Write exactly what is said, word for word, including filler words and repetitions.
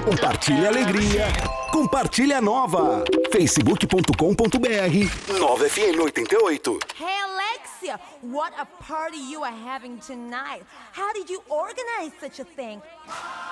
Compartilhe a alegria. Compartilhe a nova. facebook ponto com ponto br nova F M oitenta e oito. Hey Alexia, what a party you are having tonight. How did you organize such a thing?